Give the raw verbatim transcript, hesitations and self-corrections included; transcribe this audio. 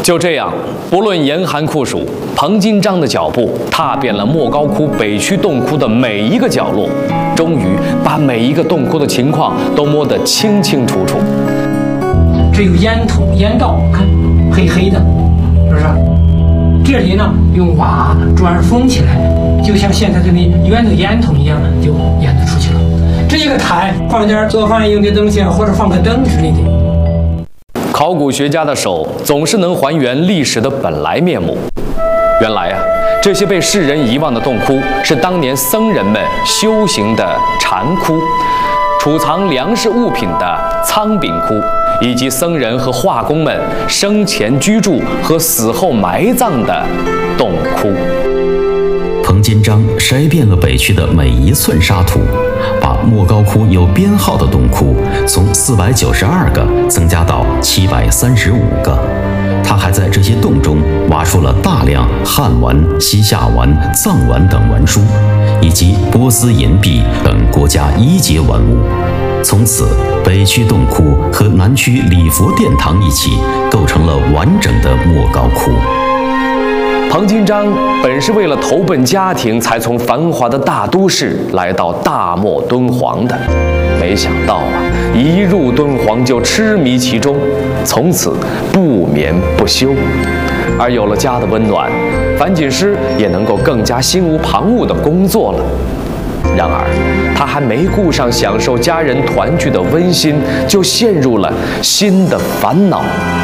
就这样，不论严寒酷暑，彭金章的脚步踏遍了莫高窟北区洞窟的每一个角落，终于把每一个洞窟的情况都摸得清清楚楚。 这有烟筒、烟道，看黑黑的，是不是？这里呢，用瓦砖封起来，就像现在这里圆的烟筒一样，就烟就出去了。这一个台放点做饭用的东西，或者放个灯之类的。 考古学家的手总是能还原历史的本来面目。原来啊，这些被世人遗忘的洞窟是当年僧人们修行的禅窟，储藏粮食物品的仓饼窟，以及僧人和化工们生前居住和死后埋葬的洞窟。 彭金章筛遍了北区的每一寸沙土，把莫高窟有编号的洞窟从四百九十二个增加到七百三十五个。他还在这些洞中挖出了大量汉丸、西夏丸、藏丸等文书，以及波斯银币等国家一级文物。从此，北区洞窟和南区礼佛殿堂一起构成了完整的莫高窟。 彭金章本是为了投奔家庭，才从繁华的大都市来到大漠敦煌的，没想到啊，一入敦煌就痴迷其中，从此不眠不休。而有了家的温暖，樊锦诗也能够更加心无旁骛地工作了。然而，他还没顾上享受家人团聚的温馨，就陷入了新的烦恼